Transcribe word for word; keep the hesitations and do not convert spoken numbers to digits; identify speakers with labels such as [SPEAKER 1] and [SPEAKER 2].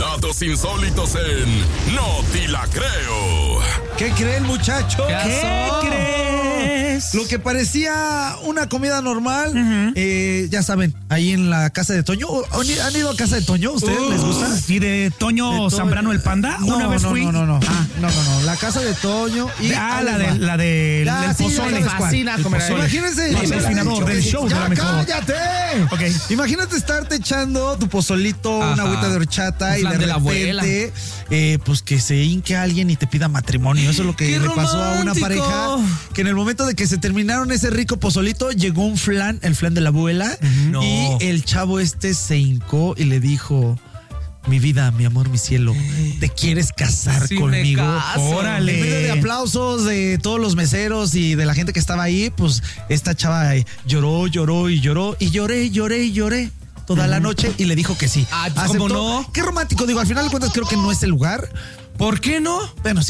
[SPEAKER 1] Datos insólitos en No Te La Creo.
[SPEAKER 2] ¿Qué creen, muchachos?
[SPEAKER 3] ¿Qué,
[SPEAKER 2] ¿Qué
[SPEAKER 3] crees?
[SPEAKER 2] Lo que parecía una comida normal,
[SPEAKER 3] Uh-huh.
[SPEAKER 2] eh, ya saben, ahí en la casa de Toño. ¿Han ido a casa de Toño? ¿Ustedes
[SPEAKER 3] Uh,
[SPEAKER 2] les gusta?
[SPEAKER 3] ¿Y de Toño
[SPEAKER 2] De Toño.
[SPEAKER 3] Zambrano el Panda?
[SPEAKER 2] No,
[SPEAKER 3] Una vez
[SPEAKER 2] no,
[SPEAKER 3] fui.
[SPEAKER 2] no, no, no.
[SPEAKER 3] Ah,
[SPEAKER 2] No, no, no. La casa de Toño y.
[SPEAKER 3] ah la de la de
[SPEAKER 2] Ya,
[SPEAKER 3] del
[SPEAKER 2] sí, ya
[SPEAKER 3] pozole.
[SPEAKER 2] sabes cuál.
[SPEAKER 3] Fascina
[SPEAKER 2] El
[SPEAKER 3] comer
[SPEAKER 2] pozole.
[SPEAKER 3] ahí.
[SPEAKER 2] Imagínense.
[SPEAKER 3] No, es el finador del show de
[SPEAKER 2] ¡Ya
[SPEAKER 3] la mejor.
[SPEAKER 2] cállate!
[SPEAKER 3] Ok.
[SPEAKER 2] Imagínate estarte echando tu pozolito, una
[SPEAKER 4] Ajá.
[SPEAKER 2] agüita de horchata
[SPEAKER 4] Un
[SPEAKER 2] y
[SPEAKER 4] flan
[SPEAKER 2] de
[SPEAKER 4] de la abuela.
[SPEAKER 2] repente, eh, pues que se hinque alguien y te pida matrimonio. Eso es lo que
[SPEAKER 4] ¡Qué
[SPEAKER 2] le pasó a una
[SPEAKER 4] romántico!
[SPEAKER 2] pareja que en el momento de que se terminaron ese rico pozolito, llegó un flan, el flan de la abuela,
[SPEAKER 4] No.
[SPEAKER 2] y el chavo este se hincó y le dijo: mi vida, mi amor, mi cielo, ¿te quieres casar
[SPEAKER 4] Sí, me
[SPEAKER 2] conmigo?
[SPEAKER 4] caso.
[SPEAKER 3] Órale.
[SPEAKER 2] En medio de aplausos de todos los meseros y de la gente que estaba ahí, pues esta chava eh, lloró, lloró y lloró y lloré, lloré y lloré toda la noche y le dijo que sí.
[SPEAKER 4] Ah, ¿cómo
[SPEAKER 2] Aceptó.
[SPEAKER 4] no?
[SPEAKER 2] Qué romántico, digo, al final de cuentas creo que no es el lugar.
[SPEAKER 4] ¿Por qué no?
[SPEAKER 2] Bueno,